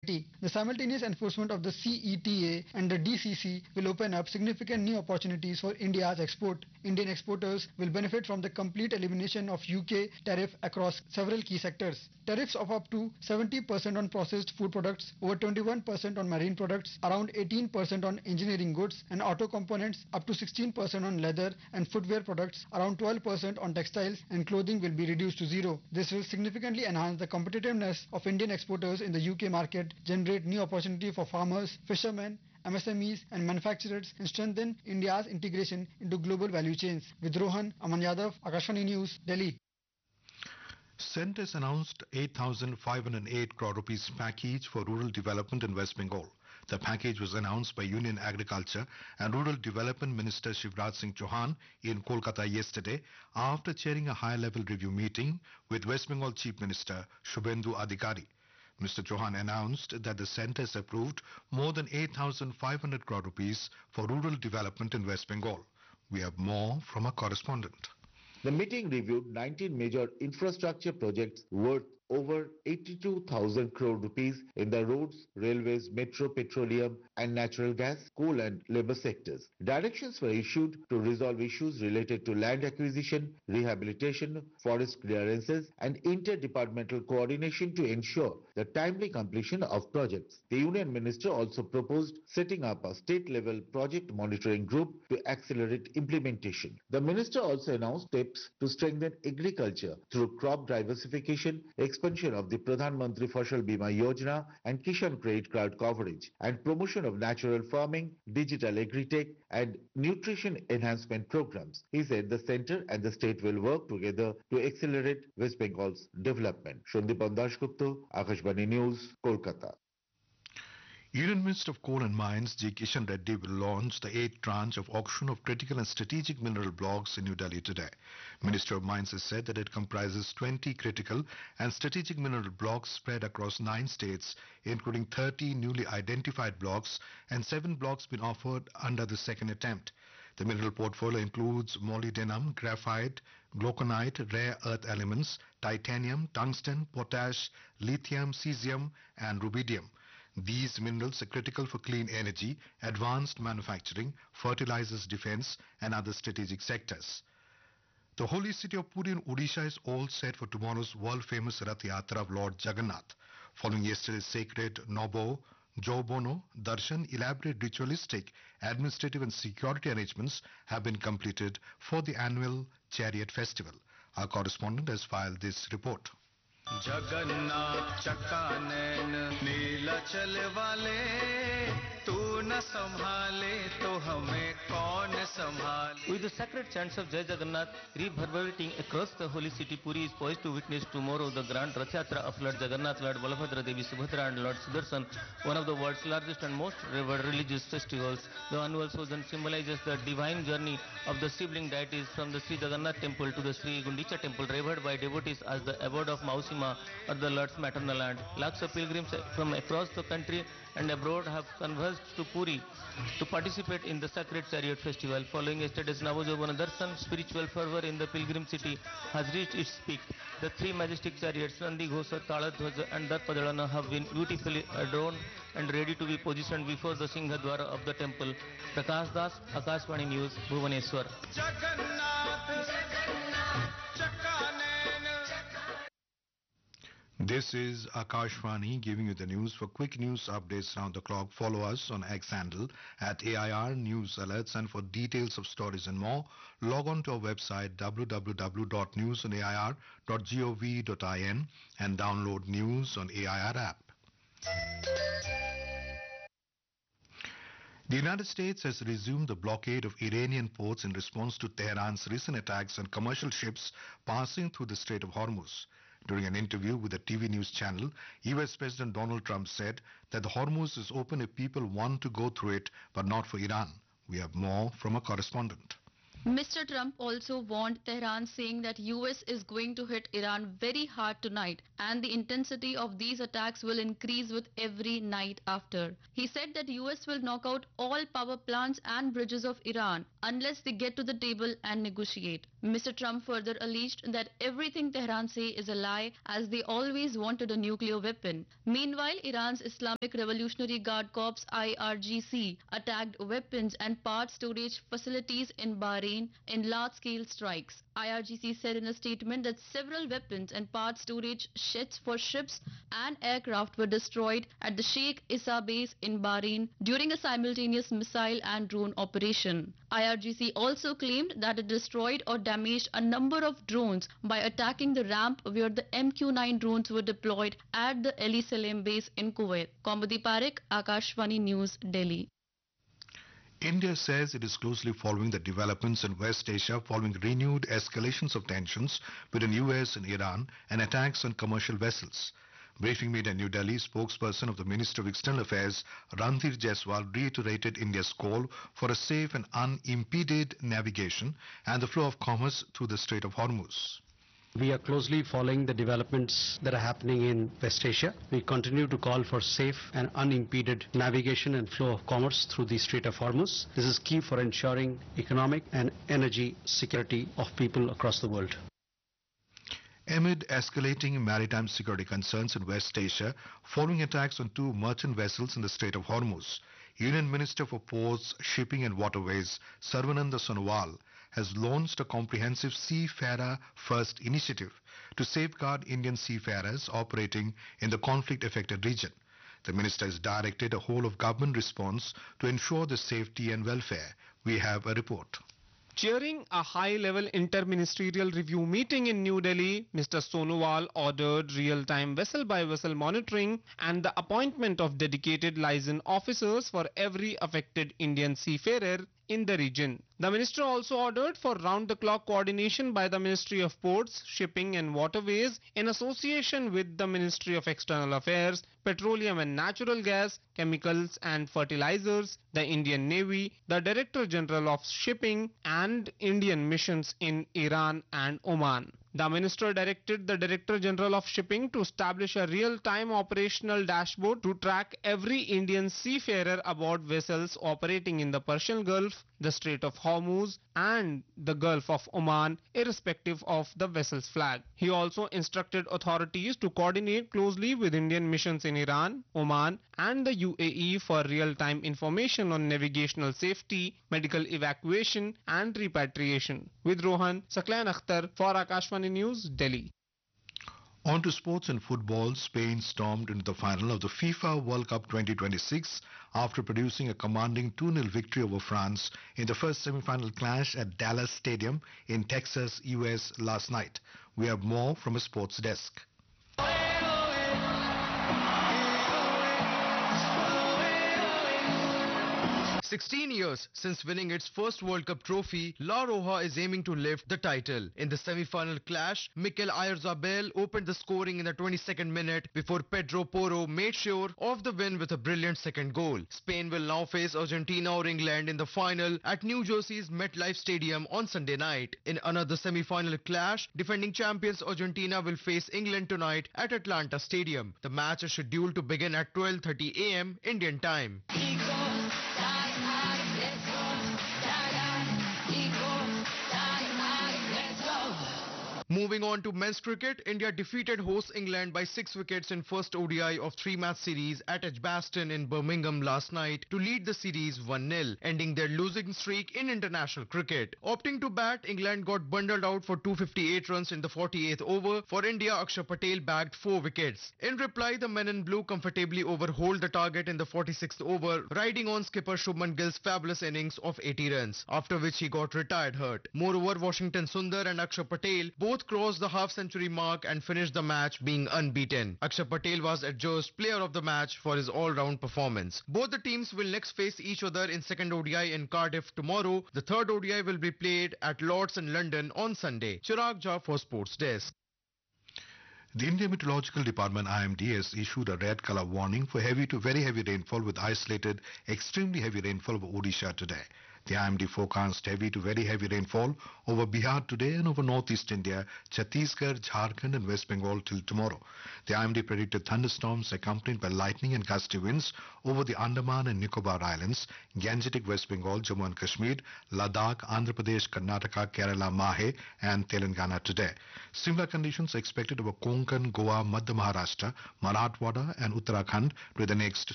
The simultaneous enforcement of the CETA and the DCC will open up significant new opportunities for India's export. Indian exporters will benefit from the complete elimination of UK tariff across several key sectors. Tariffs of up to 70% on processed food products, over 21% on marine products, around 18% on engineering goods and auto components, up to 16% on leather and footwear products, around 12% on textiles and clothing will be reduced to zero. This will significantly enhance the competitiveness of Indian exporters in the UK market, generate new opportunity for farmers, fishermen, MSMEs and manufacturers and strengthen India's integration into global value chains. With Rohan, Aman Yadav, Akashvani News, Delhi. Centre has announced 8,508 crore rupees package for rural development in West Bengal. The package was announced by Union Agriculture and Rural Development Minister Shivraj Singh Chauhan in Kolkata yesterday after chairing a high-level review meeting with West Bengal Chief Minister Shubhendu Adhikari. Mr. Chauhan announced that the centre has approved more than 8,500 crore rupees for rural development in West Bengal. We have more from our correspondent. The meeting reviewed 19 major infrastructure projects worth over 82,000 crore rupees in the roads, railways, metro, petroleum and natural gas, coal and labour sectors. Directions were issued to resolve issues related to land acquisition, rehabilitation, forest clearances and interdepartmental coordination to ensure the timely completion of projects. The Union Minister also proposed setting up a state-level project monitoring group to accelerate implementation. The Minister also announced steps to strengthen agriculture through crop diversification, expansion of the Pradhan Mantri Fasal Bima Yojana and Kishan Credit Card coverage, and promotion of natural farming, digital agri-tech and nutrition enhancement programs. He said the centre and the state will work together to accelerate West Bengal's development. Shandipan Dasgupta, Akashvani News, Kolkata. Union Minister of Coal and Mines G. Kishan Reddy will launch the 8th tranche of auction of critical and strategic mineral blocks in New Delhi today. Minister of Mines has said that it comprises 20 critical and strategic mineral blocks spread across 9 states, including 30 newly identified blocks and 7 blocks been offered under the second attempt. The mineral portfolio includes molybdenum, graphite, glauconite, rare earth elements, titanium, tungsten, potash, lithium, cesium and rubidium. These minerals are critical for clean energy, advanced manufacturing, fertilizers, defense and other strategic sectors. The holy city of Puri in Odisha is all set for tomorrow's world-famous Rath Yatra of Lord Jagannath. Following yesterday's sacred Nobo, Jobono, Darshan, elaborate ritualistic, administrative and security arrangements have been completed for the annual chariot festival. Our correspondent has filed this report. Jagannath चक्कानैन Nilachal वाले तू न संभाले तो हमें कौन संभाले. With the sacred chants of Jai Jagannath reverberating across the holy city, Puri is poised to witness tomorrow the grand Rath Yatra of Lord Jagannath, Lord Balabhadra, Devi Subhadra and Lord Sudarshan, one of the world's largest and most revered religious festivals. The annual sojourn symbolizes the divine journey of the sibling deities from the Sri Jagannath temple to the Sri Gundicha temple, revered by devotees as the abode of Mausima or the Lord's maternal land. Lakhs of pilgrims from across the country and abroad have converged to Puri to participate in the sacred chariot festival. Following yesterday's Navajovana Darshan, spiritual fervor in the pilgrim city has reached its peak. The 3 majestic chariots, Nandi Ghosa, Taladhwaja and Darpadalana, have been beautifully adorned and ready to be positioned before the Singhadwara of the temple. Prakash Das, Akashvani News, Bhubaneswar. This is Akashvani giving you the news. For quick news updates round the clock, follow us on X handle at AIR News Alerts, and for details of stories and more, log on to our website www.newsonair.gov.in and download News on AIR app. The United States has resumed the blockade of Iranian ports in response to Tehran's recent attacks on commercial ships passing through the Strait of Hormuz. During an interview with a TV news channel, US President Donald Trump said that the Hormuz is open if people want to go through it, but not for Iran. We have more from a correspondent. Mr. Trump also warned Tehran, saying that US is going to hit Iran very hard tonight and the intensity of these attacks will increase with every night after. He said that US will knock out all power plants and bridges of Iran unless they get to the table and negotiate. Mr. Trump further alleged that everything Tehran say is a lie, as they always wanted a nuclear weapon. Meanwhile, Iran's Islamic Revolutionary Guard Corps IRGC attacked weapons and part storage facilities in Bahrain in large-scale strikes. IRGC said in a statement that several weapons and part storage sheds for ships and aircraft were destroyed at the Sheikh Issa base in Bahrain during a simultaneous missile and drone operation. IRGC also claimed that it destroyed or damaged a number of drones by attacking the ramp where the MQ-9 drones were deployed at the Ali Salem base in Kuwait. Kaumudi Parekh, Akashvani News, Delhi. India says it is closely following the developments in West Asia following renewed escalations of tensions between US and Iran and attacks on commercial vessels. Briefing me in New Delhi, spokesperson of the Ministry of External Affairs, Randhir Jaiswal, reiterated India's call for a safe and unimpeded navigation and the flow of commerce through the Strait of Hormuz. We are closely following the developments that are happening in West Asia. We continue to call for safe and unimpeded navigation and flow of commerce through the Strait of Hormuz. This is key for ensuring economic and energy security of people across the world. Amid escalating maritime security concerns in West Asia following attacks on two merchant vessels in the Strait of Hormuz, Union Minister for Ports, Shipping and Waterways, Sarvananda Sonowal, has launched a comprehensive Seafarer First initiative to safeguard Indian seafarers operating in the conflict-affected region. The minister has directed a whole-of-government response to ensure the safety and welfare. We have a report. Chairing a high-level inter-ministerial review meeting in New Delhi, Mr. Sonowal ordered real-time vessel-by-vessel monitoring and the appointment of dedicated liaison officers for every affected Indian seafarer in the region. The minister also ordered for round-the-clock coordination by the Ministry of Ports, Shipping and Waterways in association with the Ministry of External Affairs, Petroleum and Natural Gas, Chemicals and Fertilizers, the Indian Navy, the Director General of Shipping and Indian missions in Iran and Oman. The minister directed the Director General of Shipping to establish a real-time operational dashboard to track every Indian seafarer aboard vessels operating in the Persian Gulf, the Strait of Hormuz and the Gulf of Oman, irrespective of the vessel's flag. He also instructed authorities to coordinate closely with Indian missions in Iran, Oman and the UAE for real-time information on navigational safety, medical evacuation and repatriation. With Rohan, Saklayan Akhtar for Akashvani News, Delhi. On to sports and football. Spain stormed into the final of the FIFA World Cup 2026 after producing a commanding 2-0 victory over France in the first semi-final clash at Dallas Stadium in Texas, US last night. We have more from a sports desk. 16 years since winning its first World Cup trophy, La Roja is aiming to lift the title. In the semi-final clash, Mikel Oyarzabal opened the scoring in the 22nd minute before Pedro Porro made sure of the win with a brilliant second goal. Spain will now face Argentina or England in the final at New Jersey's MetLife Stadium on Sunday night. In another semi-final clash, defending champions Argentina will face England tonight at Atlanta Stadium. The match is scheduled to begin at 12:30 a.m. Indian time. Moving on to men's cricket, India defeated host England by 6 wickets in first ODI of 3-match series at Edgbaston in Birmingham last night to lead the series 1-0, ending their losing streak in international cricket. Opting to bat, England got bundled out for 258 runs in the 48th over. For India, Akshar Patel bagged 4 wickets. In reply, the men in blue comfortably overhauled the target in the 46th over, riding on skipper Shubman Gill's fabulous innings of 80 runs, after which he got retired hurt. Moreover, Washington Sundar and Akshar Patel both crossed the half-century mark and finished the match being unbeaten. Akshar Patel was adjudged player of the match for his all-round performance. Both the teams will next face each other in second ODI in Cardiff tomorrow. The third ODI will be played at Lord's in London on Sunday. Chirag Jha for Sports Desk. The Indian Meteorological Department IMD has issued a red color warning for heavy to very heavy rainfall with isolated extremely heavy rainfall over Odisha today. The IMD forecast heavy to very heavy rainfall over Bihar today and over northeast India, Chhattisgarh, Jharkhand and West Bengal till tomorrow. The IMD predicted thunderstorms accompanied by lightning and gusty winds over the Andaman and Nicobar Islands, Gangetic West Bengal, Jammu and Kashmir, Ladakh, Andhra Pradesh, Karnataka, Kerala, Mahe and Telangana today. Similar conditions are expected over Konkan, Goa, Madhya Maharashtra, Marathwada and Uttarakhand for the next